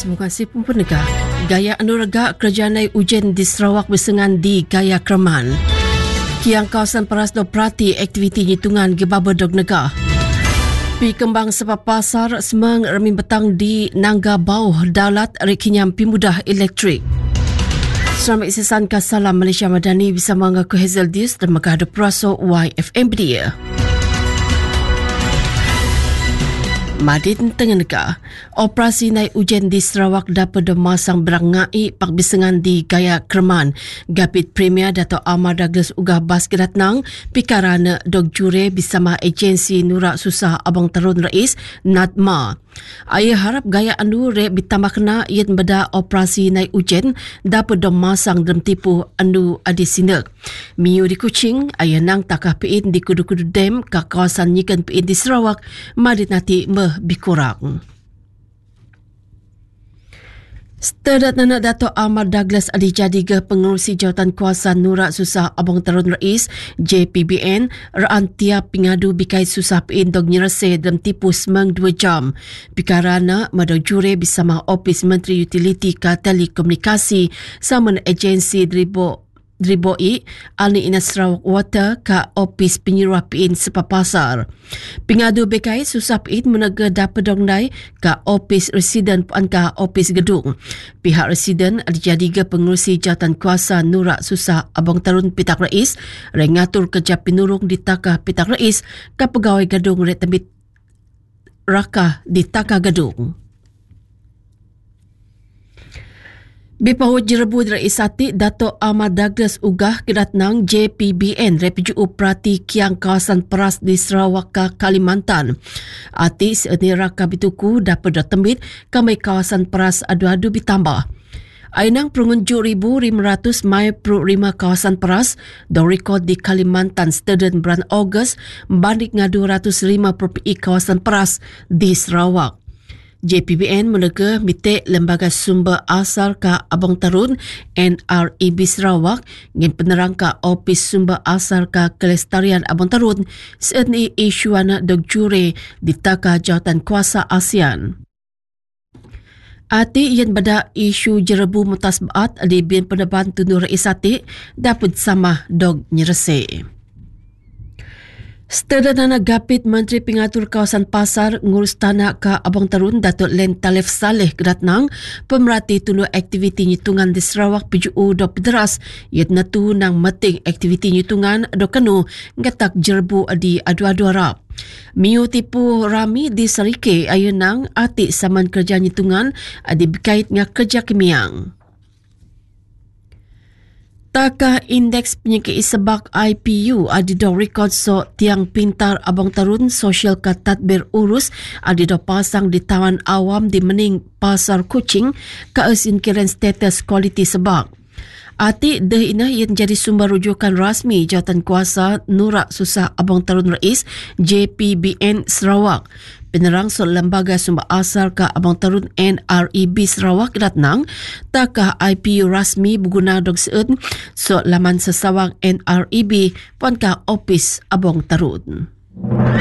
Terima kasih pendengar. Gaya anuraga kerajaan ujian di Sarawak bersengan di Gaya Kraman. Kiang kawasan Paras do Prati aktiviti nyitungan gebaba dog negah. Pi kembang sebab pasar semang remin petang di Nangga Bauh Daulat rekinyam pimudah elektrik. Selamat isisan Salam Malaysia Madani bisa mengaku Hazel Dius dan menghadap peraso YFM dia. Madin Tengenega, operasi naik ujian di Sarawak dapat memasang berangai pakbisengan di Gaya Kraman. Gapit Premier Dato' Amar Douglas ugah bas kedatnang pikarana dog jure bersama agensi Nurak Susah Abang Tarun Rais NADMA. Ayah harap gaya anu rek ditambah kena iat beda operasi naik ujian dapat memasang dalam tipu anu adisinak. Miu di Kuching, ayah nang takah piin di kudu-kudu dam ke kawasan nyikan piin di Sarawak, madit nanti bikurang. Setelah Nana Dato' Amar Douglas adi jadi ke pengurusi jawatan kuasa Nurak Susah Abang Tarun Rais JPBN raan tiap pengadu bikai susah piin dog nyerase dalam tipu semang 2 jam. Pikarana madau jure bersama Ofis Menteri Utiliti ke Telekomunikasi sama agensi Driboi Alni Ina Sarawak Water ka Opis Penyuruh Piin Sepapasar. Pengadu bekai susah piin menega dapat dongnai ka Opis Residen puan ka Opis Gedung. Pihak Residen dijadikan pengurusi jawatan kuasa Nurak Susah Abang Tarun Pitak Rais rengatur kerja pinurung di Takah Pitak Rais ka pegawai gedung retembit rakah di Takah Gedung. Bipahut jerebu Rais Ati Dato' Ahmad Douglas ugah kedatnang JPBN Repuju Prati Kiang kawasan Peras di Sarawak ke Kalimantan. Ati seeni raka bituku dapat datembit kamai kawasan Peras adu-adu ditambah. Ainang pengunjuk 1,500 mai pro 5 kawasan Peras do rekod di Kalimantan setelah bulan Ogos banding ngadu 205 PPI kawasan Peras di Sarawak. JPBN menega mitik Lembaga Sumber Asal ka Abang Tarun NREB Sarawak dengan penerang ka Opis Sumber Asal ka Kelestarian Abang Tarun seeni isuana dog jure di Taka Jawatan Kuasa ASEAN. Ati yang bada isu jerebu mutasbaat di bin peneban tunur Rais Ati dapat sama dog nyerese. Setelah dana gapit Menteri Pengatur Kawasan Pasar ngurus tanah ke Abang Tarun Datuk Len Talif Saleh kedatnang pemerhati tulu aktiviti nyitungan di Sarawak PJU do pederas iat natu nang meting aktiviti nyitungan do kenu ngatak jerbu di adu-adu harap. Miu tipu rami di Sarike ayun nang ati saman kerja nyitungan adi berkait dengan kerja kemiang. Taka indeks penyakit sebab IPU adi do rekod so tiang pintar Abang Tarun sosial ka tadbir urus adi do pasang di tawan awam di mening pasar Kuching ka esin kiran status kualiti sebab. Ati deh ina yang jadi sumber rujukan rasmi jawatan kuasa Nurak Susah Abang Tarun Rais JPBN Sarawak. Penerang so lembaga sumber asal ke Abang Tarun NREB Sarawak kedatnang takah IPU rasmi berguna dog seun so laman sesawang NREB puan ka Opis Abang Tarun.